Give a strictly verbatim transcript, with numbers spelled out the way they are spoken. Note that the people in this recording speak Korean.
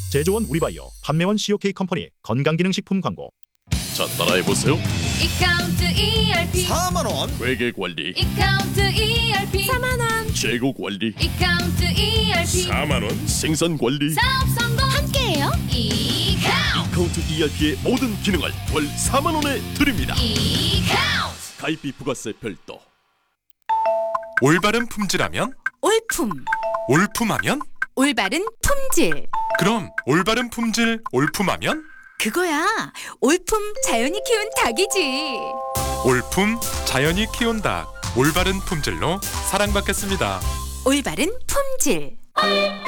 제조원 우리바이오, 판매원 씨오케이 컴퍼니 건강기능식품 광고. 자, 따라해보세요. 이카운트 이알피 사만 원. 회계관리, 이카운트 이알피 사만 원 재고관리, 이카운트 이알피 사만 원. 생산관리, 사업 성공 함께해요. 이카운트 카운트 이알피의 모든 기능을 월 사만 원에 드립니다. 이카운트 가입비 부가세 별도. 올바른 품질하면? 올품, 올품하면? 올바른 품질. 그럼 올바른 품질 올품하면? 그거야. 올품 자연이 키운 닭이지. 올품 자연이 키운 닭. 올바른 품질로 사랑받겠습니다. 올바른 품질.